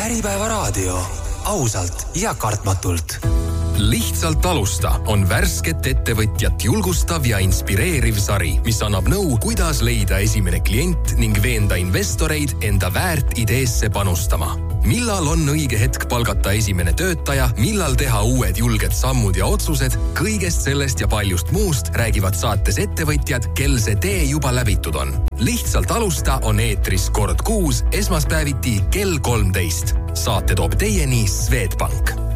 Äripäevaraadio. Ausalt ja kartmatult. Lihtsalt alusta on värsket ettevõtjat julgustav ja inspireeriv sari, mis annab nõu, kuidas leida esimene klient ning veenda investoreid enda väärt ideesse panustama. Millal on õige hetk palgata esimene töötaja, millal teha uued julged sammud ja otsused, kõigest sellest ja paljust muust räägivad saates ettevõtjad, kel see tee juba läbitud on. Lihtsalt alusta on eetris kord kuus, esmaspäeviti kell 13. Saate toob teieni Swedbank.